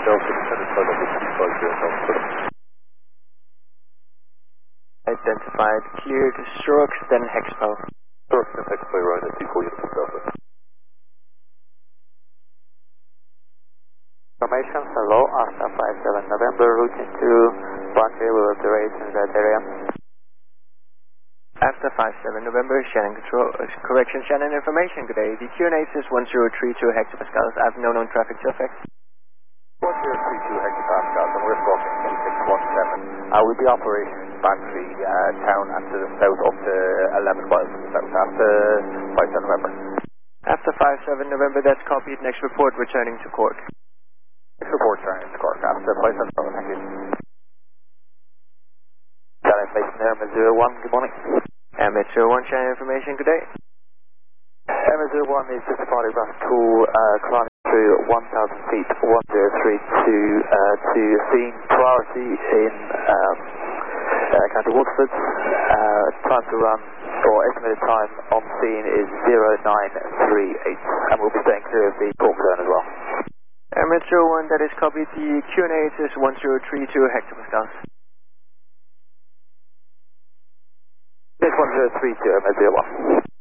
Delta, descended flight level 250 Delta. Identified, cleared, strokes, then Hexpo. Strokes, then Hexpo, right at 24 Uniform Delta. Information, hello, Asta 57 November, routing to Bunker with operations at area. After 57 November, Shannon Control, correction Shannon information, good day. The QNH is 1032 hectopascals, I have no known traffic to affect. 1032 hectopascals, and we're stalking 2617. With the operation Bantry town and to the south up to 11 miles to the south after 57 November. After 57 November, that's copied. Next report returning to Cork. Next report turning to Cork after 57 November, thank you. Got information there, M01, good morning. M01, Shannon information, good day. M01 is just a photograph tool climbing through 1,000 feet, 1032 to seeing priority in County Waterford. Time to run, or estimated time on scene is 0938, and we'll be staying clear of the Cork zone as well. M01, that is copied. The QNH is 1032 hectopascals. This 1032, M01.